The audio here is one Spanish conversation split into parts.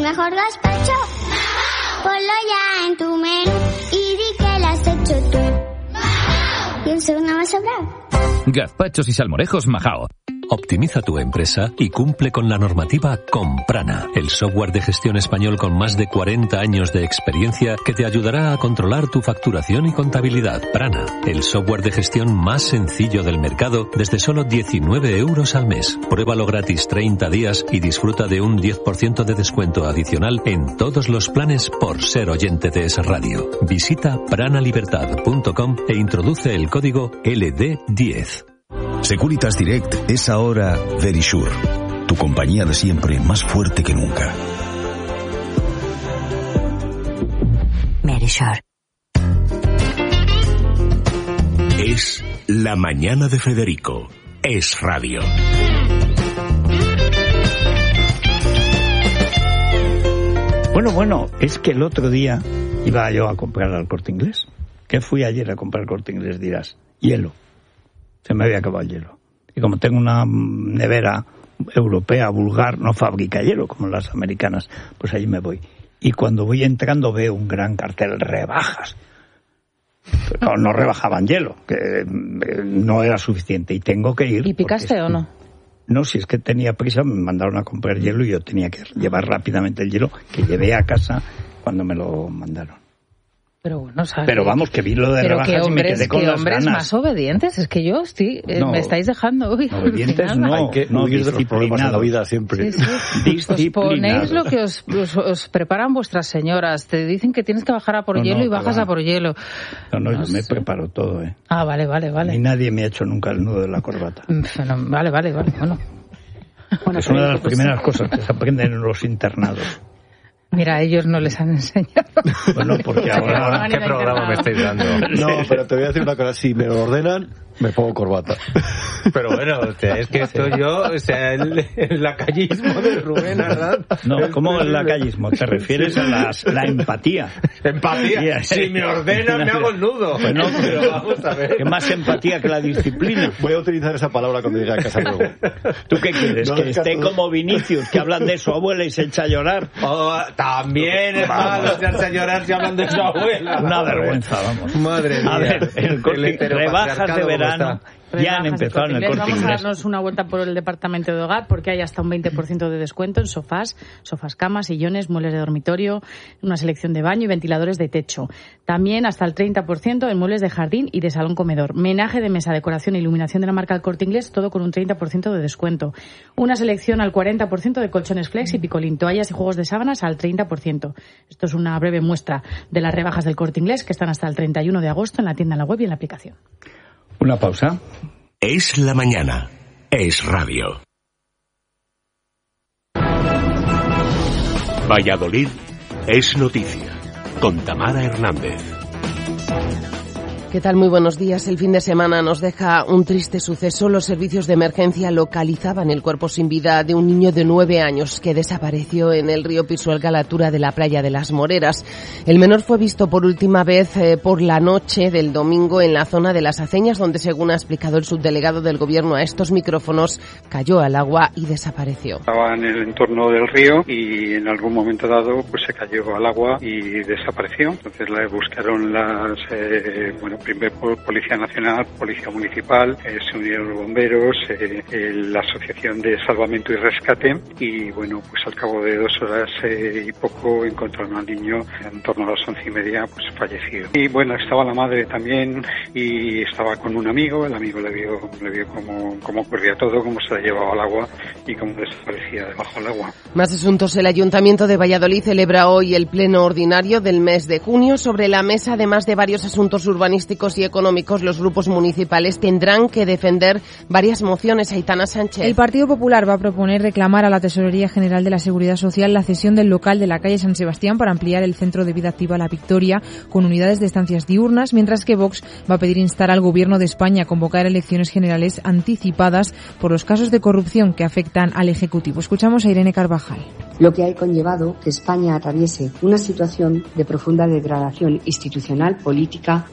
Mejor gazpacho, ponlo ya en tu menú y di que lo has hecho tú. Y un segundo más sobrado. Gazpachos y salmorejos Majao. Optimiza tu empresa y cumple con la normativa con Prana, el software de gestión español con más de 40 años de experiencia que te ayudará a controlar tu facturación y contabilidad. Prana, el software de gestión más sencillo del mercado desde solo 19 euros al mes. Pruébalo gratis 30 días y disfruta de un 10% de descuento adicional en todos los planes por ser oyente de Es Radio. Visita pranalibertad.com e introduce el código LD10. Securitas Direct es ahora Verisure, tu compañía de siempre más fuerte que nunca. Verisure. Es la mañana de Federico. Es Radio. Bueno, es que el otro día iba yo a comprar al Corte Inglés. ¿Qué fui ayer a comprar al Corte Inglés? Dirás, hielo. Se me había acabado el hielo. Y como tengo una nevera europea, vulgar, no fabrica hielo como las americanas, pues allí me voy. Y cuando voy entrando veo un gran cartel, rebajas. Pero no rebajaban hielo, que no era suficiente y tengo que ir. ¿Y picaste o no? No, si es que tenía prisa, me mandaron a comprar hielo y yo tenía que llevar rápidamente el hielo que llevé a casa cuando me lo mandaron. Pero bueno, ¿sabes? Pero vamos, que vi lo de rebajas y me quedé con las ganas. Hombres más obedientes, es que yo estoy, me estáis dejando hoy. Obedientes no, hay que huir de los problemas en la vida siempre. Sí. Os ponéis lo que os preparan vuestras señoras, te dicen que tienes que bajar a por hielo y bajas a por hielo. No, yo me preparo todo, Ah, vale. Ni nadie me ha hecho nunca el nudo de la corbata. Vale, bueno. Es una de las primeras cosas que se aprenden en los internados. Mira, a ellos no les han enseñado. Bueno, porque ahora... ¿Qué programa me estáis dando? No, pero te voy a decir una cosa. Si me lo ordenan, me pongo corbata. Pero bueno, o sea, es que estoy yo, o sea, el lacayismo de Rubén Arranz. No, ¿cómo el lacayismo? ¿Te refieres a la empatía? ¿Empatía? Si me ordenan, me hago el nudo. Bueno, pero vamos a ver. ¿Qué más empatía que la disciplina? Voy a utilizar esa palabra cuando llegue a casa luego. ¿Tú qué quieres? No, ¿que esté como Vinicius, que hablan de su abuela y se echa a llorar? También es malo echarse a llorar si hablan de su abuela. Una vergüenza, vamos. Madre mía. A ver, rebajas de verano ya han empezado en el Corte Inglés. Vamos a darnos una vuelta por el departamento de hogar porque hay hasta un 20% de descuento en sofás, camas, sillones, muebles de dormitorio, una selección de baño y ventiladores de techo. También hasta el 30% en muebles de jardín y de salón comedor. Menaje de mesa, decoración e iluminación de la marca El Corte Inglés, todo con un 30% de descuento. Una selección al 40% de colchones flex y picolín, toallas y juegos de sábanas al 30%. Esto es una breve muestra de las rebajas del Corte Inglés que están hasta el 31 de agosto en la tienda, en la web y en la aplicación. Una pausa. Es la mañana. Es Radio. Valladolid es noticia. Con Tamara Hernández. ¿Qué tal? Muy buenos días. El fin de semana nos deja un triste suceso. Los servicios de emergencia localizaban el cuerpo sin vida de un niño de 9 años que desapareció en el río Pisuerga a la altura de la playa de las Moreras. El menor fue visto por última vez por la noche del domingo en la zona de Las Aceñas, donde, según ha explicado el subdelegado del Gobierno a estos micrófonos, cayó al agua y desapareció. Estaba en el entorno del río y en algún momento dado pues se cayó al agua y desapareció. Entonces la buscaron primero Policía Nacional, Policía Municipal, se unieron los bomberos, la Asociación de Salvamento y Rescate y pues al cabo de 2 horas y poco encontraron al niño en torno a las 11:30 pues fallecido. Y estaba la madre también y estaba con un amigo, el amigo le vio cómo ocurría todo, cómo se la llevaba al agua y cómo desaparecía debajo del agua. Más asuntos. El Ayuntamiento de Valladolid celebra hoy el pleno ordinario del mes de junio. Sobre la mesa, además de varios asuntos urbanísticos y económicos, los grupos municipales tendrán que defender varias mociones. Aitana Sánchez. El Partido Popular va a proponer reclamar a la Tesorería General de la Seguridad Social la cesión del local de la calle San Sebastián para ampliar el Centro de Vida Activa La Victoria con unidades de estancias diurnas, mientras que Vox va a pedir instar al Gobierno de España a convocar elecciones generales anticipadas por los casos de corrupción que afectan al Ejecutivo. Escuchamos a Irene Carvajal. Lo que ha conllevado que España atraviese una situación de profunda degradación institucional, política y moral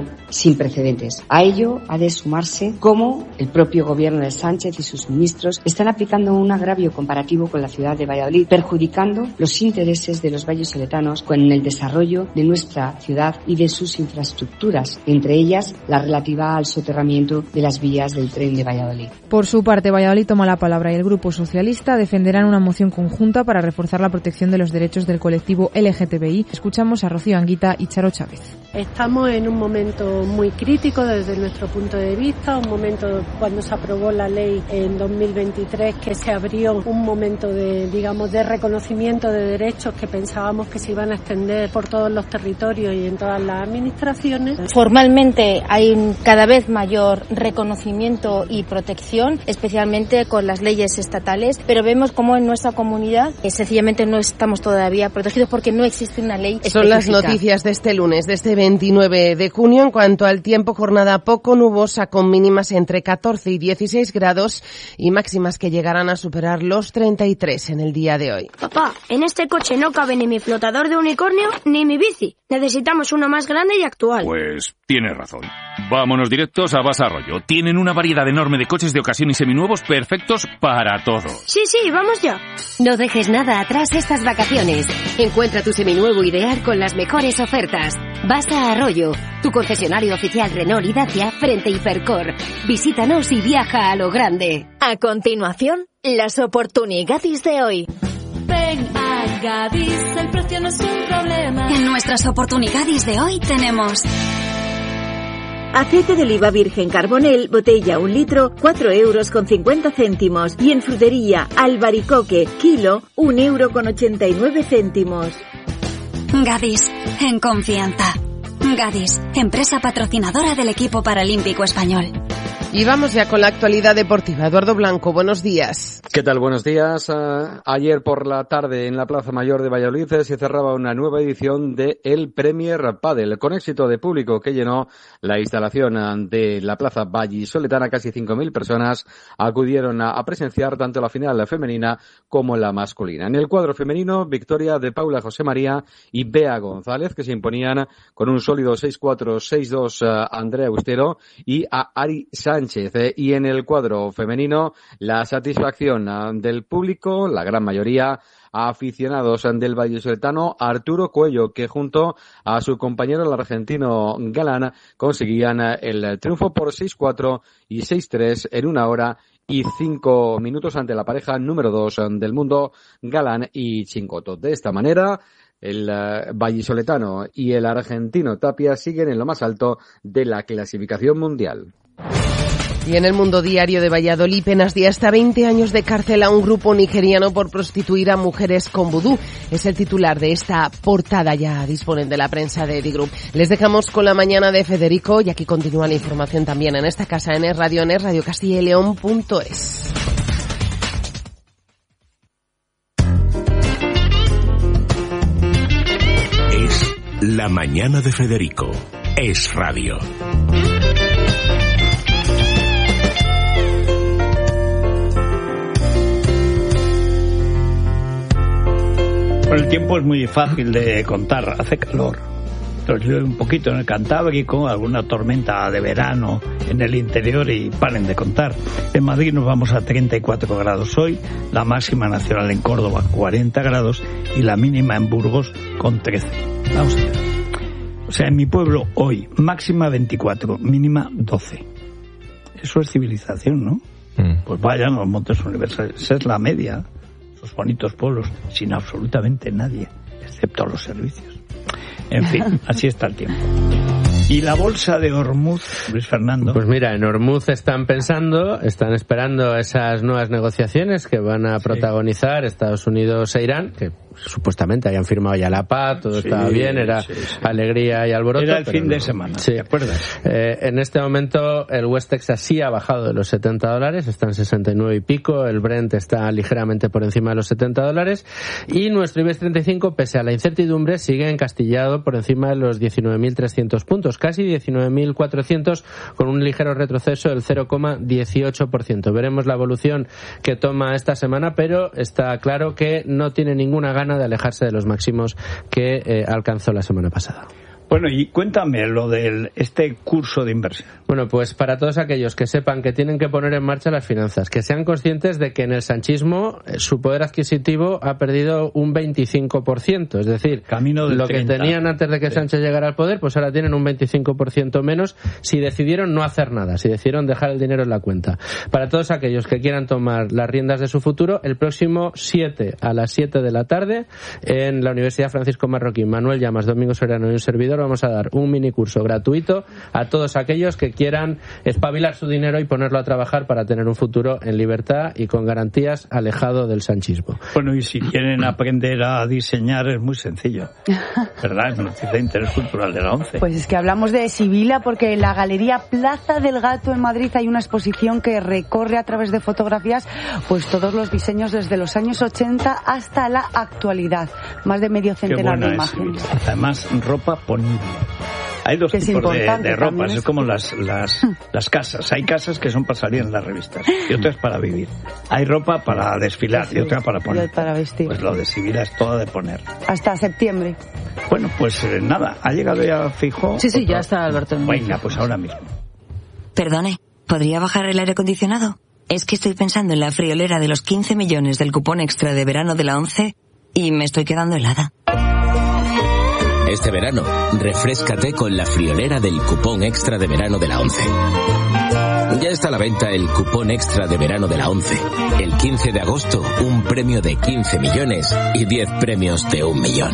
sin precedentes. A ello ha de sumarse cómo el propio gobierno de Sánchez y sus ministros están aplicando un agravio comparativo con la ciudad de Valladolid, perjudicando los intereses de los vallisoletanos con el desarrollo de nuestra ciudad y de sus infraestructuras, entre ellas la relativa al soterramiento de las vías del tren de Valladolid. Por su parte, Valladolid toma la palabra y el Grupo Socialista defenderán una moción conjunta para reforzar la protección de los derechos del colectivo LGTBI. Escuchamos a Rocío Anguita y Charo Chávez. Estamos en un momento muy crítico desde nuestro punto de vista, un momento cuando se aprobó la ley en 2023 que se abrió un momento de reconocimiento de derechos que pensábamos que se iban a extender por todos los territorios y en todas las administraciones. Formalmente hay un cada vez mayor reconocimiento y protección, especialmente con las leyes estatales, pero vemos como en nuestra comunidad sencillamente no estamos todavía protegidos porque no existe una ley específica. Son las noticias de este lunes, de este 29 de junio. En cuanto al tiempo, jornada poco nubosa con mínimas entre 14 y 16 grados y máximas que llegarán a superar los 33 en el día de hoy. Papá, en este coche no cabe ni mi flotador de unicornio ni mi bici. Necesitamos uno más grande y actual. Pues tienes razón. Vámonos directos a Basa Arroyo. Tienen una variedad enorme de coches de ocasión y seminuevos perfectos para todo. Sí, vamos ya. No dejes nada atrás estas vacaciones. Encuentra tu seminuevo ideal con las mejores ofertas. Basa Arroyo, tu concesionario oficial Renault y Dacia frente a Hipercor. Visítanos y viaja a lo grande. A continuación, las oportunidades de hoy. Ven a Gadis, el precio no es un problema. En nuestras oportunidades de hoy tenemos... Aceite de oliva virgen Carbonell, botella 1 litro, 4,50 €. Y en frutería, albaricoque, kilo, 1,89 €. Gadis, en confianza. Gadis, empresa patrocinadora del equipo paralímpico español. Y vamos ya con la actualidad deportiva. Eduardo Blanco, buenos días. ¿Qué tal? Buenos días. Ayer por la tarde en la Plaza Mayor de Valladolid se cerraba una nueva edición de el Premier Padel, con éxito de público que llenó la instalación de la Plaza Vallisoletana. Casi 5.000 personas acudieron a presenciar tanto la final femenina como la masculina. En el cuadro femenino, victoria de Paula José María y Bea González, que se imponían con un sólido 6-4, 6-2 a Andrea Austero y a Ari Sánchez. Y en el cuadro femenino, la satisfacción del público, la gran mayoría aficionados del vallisoletano, Arturo Cuello, que junto a su compañero el argentino Galán conseguían el triunfo por 6-4 y 6-3 en 1 hora y 5 minutos ante la pareja número 2 del mundo, Galán y Chincoto. De esta manera, el vallisoletano y el argentino Tapia siguen en lo más alto de la clasificación mundial. Y en el Mundo Diario de Valladolid, penas de hasta 20 años de cárcel a un grupo nigeriano por prostituir a mujeres con vudú. Es el titular de esta portada, ya disponen de la prensa de Digroup. Les dejamos con la mañana de Federico y aquí continúa la información también en esta casa, en Es Radio, en radiocastillaleon.es. Es la mañana de Federico. Es Radio. Bueno, el tiempo es muy fácil de contar, hace calor. Entonces llueve un poquito en el Cantábrico, alguna tormenta de verano en el interior y paren de contar. En Madrid nos vamos a 34 grados hoy, la máxima nacional en Córdoba 40 grados y la mínima en Burgos con 13. Vamos a ver. O sea, en mi pueblo hoy, máxima 24, mínima 12. Eso es civilización, ¿no? Pues vayan a los montes universales, esa es la media. Esos bonitos pueblos sin absolutamente nadie, excepto los servicios. En fin, así está el tiempo. ¿Y la bolsa de Hormuz, Luis Fernando? Pues mira, en Hormuz están esperando esas nuevas negociaciones que van a protagonizar Estados Unidos e Irán, que supuestamente habían firmado ya la paz, todo estaba bien, era alegría y alboroto. Era el fin de semana, sí. ¿te acuerdas? En este momento el West Texas sí ha bajado de los $70, está en 69 y pico, el Brent está ligeramente por encima de los $70 y nuestro IBEX 35, pese a la incertidumbre, sigue encastillado por encima de los 19.300 puntos, casi 19.400, con un ligero retroceso del 0,18%. Veremos la evolución que toma esta semana, pero está claro que no tiene ninguna gana de alejarse de los máximos que alcanzó la semana pasada. Bueno, y cuéntame lo de este curso de inversión. Bueno, pues para todos aquellos que sepan que tienen que poner en marcha las finanzas, que sean conscientes de que en el sanchismo su poder adquisitivo ha perdido un 25%, es decir, lo que tenían antes de que Sánchez llegara al poder, pues ahora tienen un 25% menos si decidieron no hacer nada, si decidieron dejar el dinero en la cuenta. Para todos aquellos que quieran tomar las riendas de su futuro, el próximo 7 a las 7 de la tarde en la Universidad Francisco Marroquín, Manuel Llamas, Domingo Soriano y un servidor, vamos a dar un mini curso gratuito a todos aquellos que quieran espabilar su dinero y ponerlo a trabajar para tener un futuro en libertad y con garantías alejado del sanchismo. Bueno, y si quieren aprender a diseñar es muy sencillo, ¿verdad? Es noticia de interés cultural de la ONCE. Pues es que hablamos de Sibila porque en la Galería Plaza del Gato en Madrid hay una exposición que recorre a través de fotografías pues todos los diseños desde los años 80 hasta la actualidad. Más de medio centenar de imágenes. Además, ropa ponible. Hay dos tipos de ropas, es como las casas. Hay casas que son para salir en las revistas y otras para vivir. Hay ropa para desfilar y otra para poner. Para vestir. Pues lo de Sibila es toda de poner. Hasta septiembre. Bueno, pues nada, ¿ha llegado ya Feijóo? Sí, ya está Alberto. Venga, pues ahora mismo. Perdone, ¿podría bajar el aire acondicionado? Es que estoy pensando en la friolera de los 15 millones del cupón extra de verano de la ONCE y me estoy quedando helada. Este verano, refréscate con la friolera del cupón extra de verano de la ONCE. Ya está a la venta el cupón extra de verano de la ONCE. El 15 de agosto, un premio de 15 millones y 10 premios de 1 millón.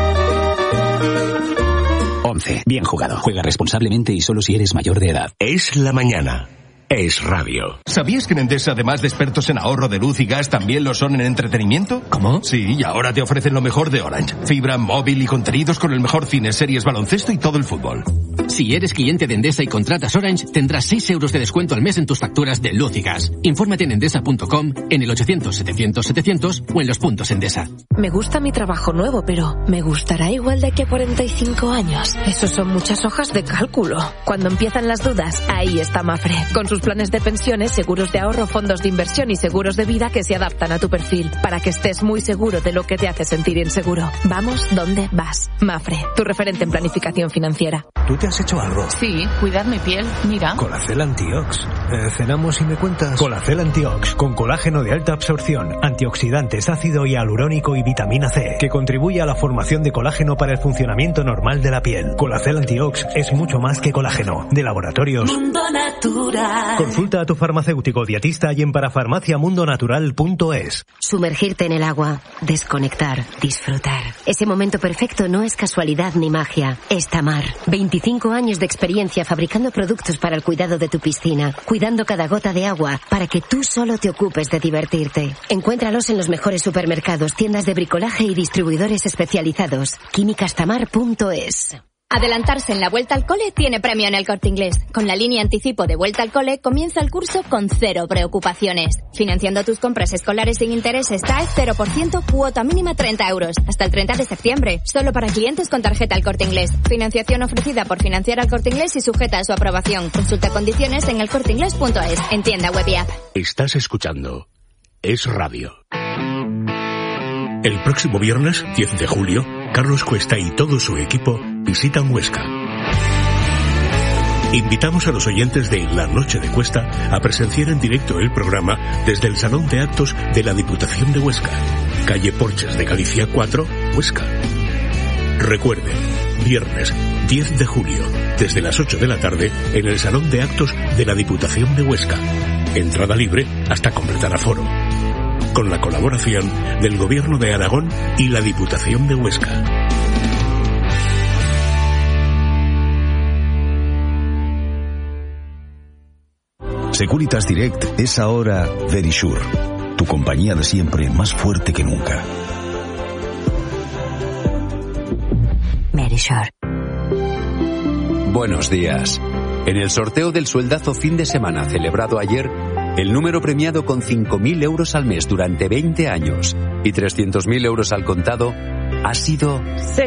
ONCE. Bien jugado. Juega responsablemente y solo si eres mayor de edad. Es la mañana. Es radio. ¿Sabías que en Endesa, además de expertos en ahorro de luz y gas, también lo son en entretenimiento? ¿Cómo? Sí, y ahora te ofrecen lo mejor de Orange. Fibra, móvil y contenidos con el mejor cine, series, baloncesto y todo el fútbol. Si eres cliente de Endesa y contratas Orange, tendrás 6 euros de descuento al mes en tus facturas de luz y gas. Infórmate en endesa.com, en el 800-700-700 o en los puntos Endesa. Me gusta mi trabajo nuevo, pero ¿me gustará igual de aquí a 45 años? Eso son muchas hojas de cálculo. Cuando empiezan las dudas, ahí está Mafre. Con sus planes de pensiones, seguros de ahorro, fondos de inversión y seguros de vida que se adaptan a tu perfil, para que estés muy seguro de lo que te hace sentir inseguro. Vamos donde vas. Mafre, tu referente en planificación financiera. ¿Tú te has hecho algo? Sí, cuidar mi piel, mira. Colacel Antiox. Cenamos y me cuentas. Colacel Antiox, con colágeno de alta absorción, antioxidantes, ácido hialurónico y vitamina C, que contribuye a la formación de colágeno para el funcionamiento normal de la piel. Colacel Antiox es mucho más que colágeno. De laboratorios Mundo Natural. Consulta a tu farmacéutico dietista y en parafarmaciamundonatural.es. Sumergirte en el agua, desconectar, disfrutar. Ese momento perfecto no es casualidad ni magia. Es Tamar. 25 años de experiencia fabricando productos para el cuidado de tu piscina, cuidando cada gota de agua para que tú solo te ocupes de divertirte. Encuéntralos en los mejores supermercados, tiendas de bricolaje y distribuidores especializados. químicastamar.es. Adelantarse en la Vuelta al Cole tiene premio en El Corte Inglés. Con la línea anticipo de Vuelta al Cole comienza el curso con 0 preocupaciones. Financiando tus compras escolares sin intereses TAE 0%, cuota mínima 30 euros. Hasta el 30 de septiembre. Solo para clientes con tarjeta El Corte Inglés. Financiación ofrecida por Financiar al Corte Inglés y sujeta a su aprobación. Consulta condiciones en elcorteinglés.es. En tienda web y app. Estás escuchando Es Radio. El próximo viernes, 10 de julio, Carlos Cuesta y todo su equipo visitan Huesca. Invitamos a los oyentes de La Noche de Cuesta a presenciar en directo el programa desde el Salón de Actos de la Diputación de Huesca, calle Porches de Galicia 4, Huesca. Recuerde, viernes 10 de julio, desde las 8 de la tarde, en el Salón de Actos de la Diputación de Huesca. Entrada libre hasta completar aforo. Con la colaboración del Gobierno de Aragón y la Diputación de Huesca. Securitas Direct es ahora Verisure, tu compañía de siempre más fuerte que nunca. Verisure. Buenos días. En el sorteo del sueldazo fin de semana celebrado ayer, el número premiado con 5.000 euros al mes durante 20 años y 300.000 euros al contado ha sido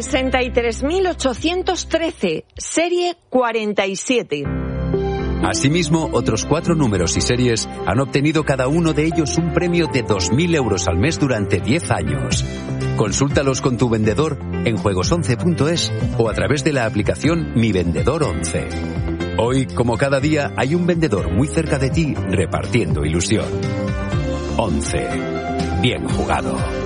63.813, serie 47. Asimismo, otros 4 números y series han obtenido cada uno de ellos un premio de 2.000 euros al mes durante 10 años. Consúltalos con tu vendedor en juegos11.es o a través de la aplicación Mi Vendedor 11. Hoy, como cada día, hay un vendedor muy cerca de ti repartiendo ilusión. 11. Bien jugado.